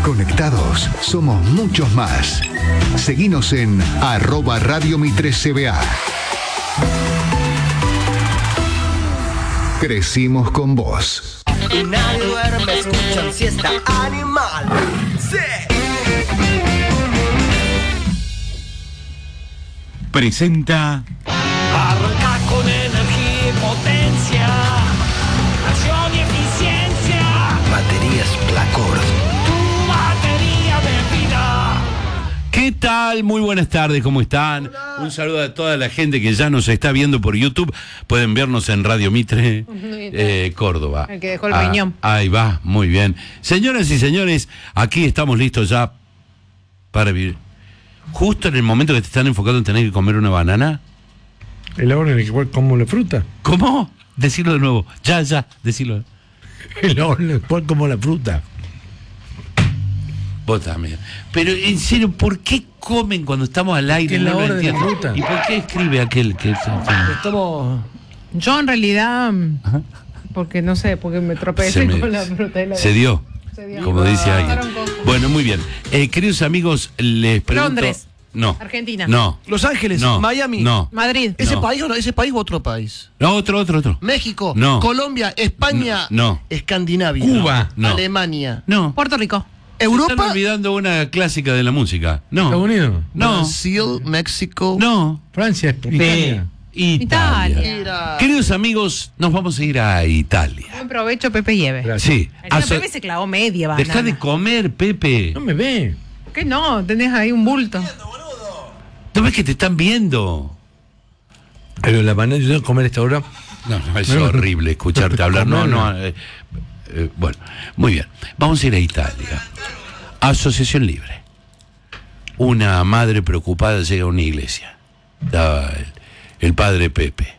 Conectados somos muchos más. Seguinos en @Radio Mitre CBA. Crecimos con vos. Y nadie duerme, escuchan siesta animal. ¡Sí! Presenta Arranca con energía y potencia, acción y eficiencia. Baterías Placor. Tu batería de vida. ¿qué tal? Muy buenas tardes, ¿cómo están? Hola. Un saludo a toda la gente que ya nos está viendo por YouTube. Pueden vernos en Radio Mitre, Córdoba. El que dejó el riñón. Ahí va, muy bien. Señoras y señores, aquí estamos listos ya para vivir. Justo en el momento que te están enfocando en tener que comer una banana. El hora en el que como la fruta. ¿Cómo? Decirlo de nuevo. Ya, decirlo. El hora en el cual como la fruta. Vos también. Pero en serio, ¿por qué comen cuando estamos al aire? Es la hora de la fruta. ¿Y por qué escribe aquel que Yo en realidad, porque no sé, porque me tropecé con la fruta. Se dio. Como dice alguien. Pasaron cosas. Bueno, muy bien. Queridos amigos, les pregunto. Londres. No. Argentina. No. Los Ángeles, No. Miami. No. Madrid. ¿Ese No. país o no? ¿Ese país u otro país? No, otro. México, No. Colombia, España, No. Escandinavia, Cuba. No. Alemania, No. Puerto Rico. Están Europa, olvidando una clásica de la música. Estados No. Unidos. No. Brasil, México. No. Francia, Italia. Italia. Mira. Queridos amigos, nos vamos a ir a Italia. Buen provecho, Pepe lleve. Gracias. Sí. Pepe se clavó media banana. Deja de comer, Pepe. No me ve. ¿Qué no? Tenés ahí un bulto. ¿No ves que te están viendo? Pero la banana, yo tengo que comer a esta hora. No, es horrible escucharte hablar. No. Bueno, muy bien. Vamos a ir a Italia. Asociación Libre. Una madre preocupada llega a una iglesia. Estaba el padre Pepe.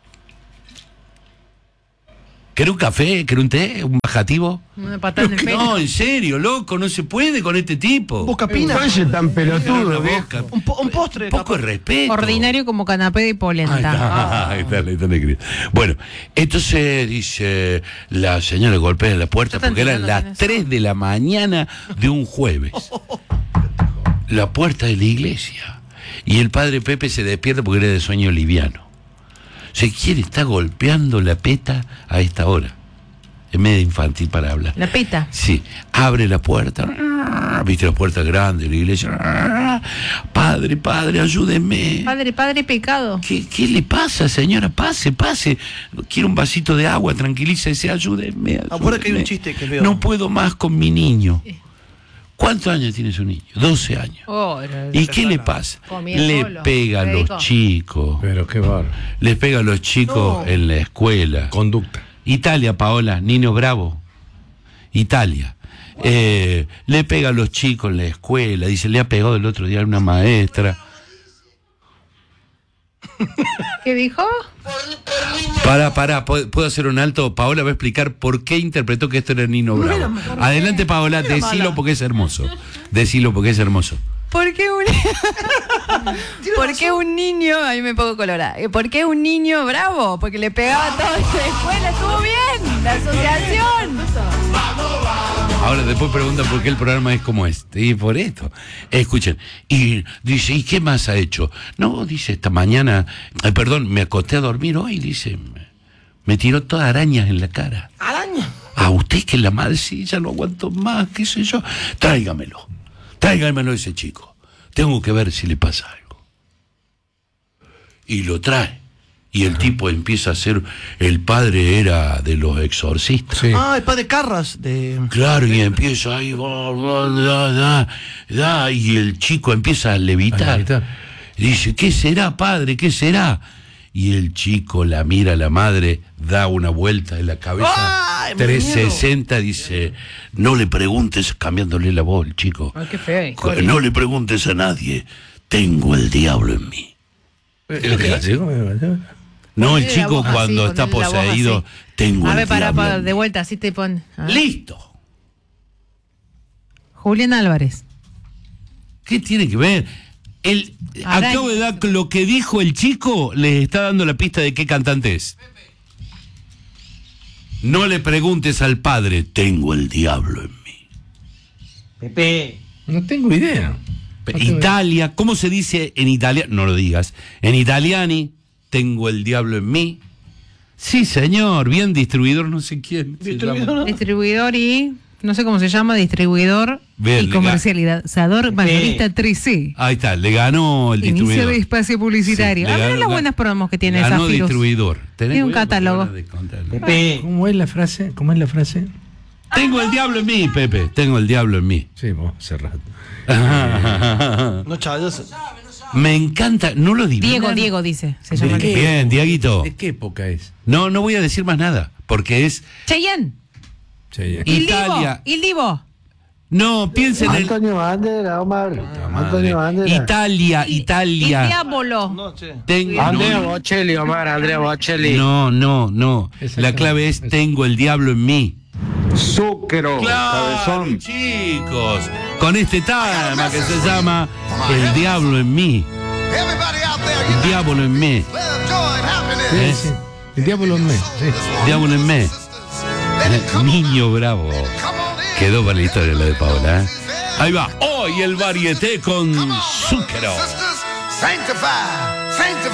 ¿Querés un café? ¿Querés un té? ¿Un bajativo? Una patada en el pelo. No, en serio, loco, no se puede con este tipo. Boca Pina. tan pelotudo, Boca. Un postre. Un poco de respeto. Ordinario como canapé de polenta. Ahí está, querido. Bueno, entonces dice la señora golpea la puerta Yo te porque eran entiendo las también 3 de la mañana de un jueves. La puerta de la iglesia. Y el padre Pepe se despierta porque era de sueño liviano. ¿Quién está golpeando la peta a esta hora? Es medio infantil para hablar. La peta. Sí, abre la puerta. ¿Viste la puerta grande de la iglesia? Padre, ayúdeme. Padre, pecado. ¿Qué le pasa, señora? Pase. Quiero un vasito de agua, tranquilícese, ayúdeme. Acuérdate que hay un chiste que veo. No puedo más con mi niño. ¿Cuántos años tiene su niño? 12 años. Oh, ¿Y qué le pasa? Comía Le solo. pega a Médico. los chicos. Pero qué bar. Les pega a los chicos en la escuela. Conducta. Italia, Paola, Nino Bravo. Italia. Le pega a los chicos en la escuela. Dice, le ha pegado el otro día a una maestra. ¿Qué dijo? Pará, ¿puedo hacer un alto? Paola va a explicar por qué interpretó que esto era Nino Bravo. Adelante, Paola, decilo porque es hermoso. ¿Por qué un niño, a mí me pongo colorada, ¿por qué un niño bravo? Porque le pegaba a todos en la escuela, estuvo bien, la asociación. Ahora después preguntan por qué el programa es como este. Y por esto. Escuchen. Y dice, ¿y qué más ha hecho? No, dice, esta mañana, me acosté a dormir hoy, dice, me tiró todas arañas en la cara. ¿Araña? A usted que es la madre, sí, ya no aguanto más, qué sé yo. Tráigamelo ese chico. Tengo que ver si le pasa algo. Y lo trae. Y el tipo empieza a ser, el padre era de los exorcistas. Sí. El padre Carras. Claro, y empieza ahí, y el chico empieza a levitar. Dice, ¿qué será, padre? ¿Qué será? Y el chico la mira a la madre, da una vuelta en la cabeza, ¡Ay, 360, dice, no le preguntes, cambiándole la voz, el chico. Ay, qué fea. No le preguntes a nadie, tengo el diablo en mí. No, el chico voz cuando así, está ponele la voz poseído, así. tengo A el ver, diablo para, en de mí. vuelta, así te pone. A ver. Listo. Julián Álvarez. ¿Qué tiene que ver? Araña. Acabo de dar lo que dijo el chico, les está dando la pista de qué cantante es. No le preguntes al padre, tengo el diablo en mí. Pepe. No tengo idea. Italia, ¿cómo se dice en Italia? No lo digas. En italiani, tengo el diablo en mí. Sí, señor, bien distribuidor, no sé quién. Distribuidor y... No sé cómo se llama, distribuidor Bien, y comercializador mayorista 3C. Ahí está, le ganó el Inicio distribuidor. de espacio publicitario. Sí, Ah, le mirá ganó- las buenas promos que tiene ganó Zafirus. distribuidor. Tiene un catálogo. Pepe. ¿Cómo es la frase? ¿Cómo es la frase? Tengo el diablo en mí, Pepe. Tengo el diablo en mí. Sí, vos, hace rato. No, chaval, Me encanta, no lo digo. Diego dice. Se llama. qué? Bien, Dieguito. ¿De qué época es? No voy a decir más nada, porque es Cheyenne. Sí, Italia. Il Divo. No, piensen en Antonio Bandera, Omar. Antonio Bandera. Italia. Il Diabolo. no, che. Tengo, Andrea Bocelli, Omar, Andrea Bocelli. no. La Exactamente. clave es tengo el diablo en mí. Zúquero, Claro, cabezón. chicos. Con este tema que se llama El diablo en mí. El diablo en mí. Sí, sí. El diablo en mí. Sí. Diablo en mí. Niño bravo. Quedó para la historia la de Paola, ¿eh? Ahí va. Hoy el varieté con Zúquero. Sanctify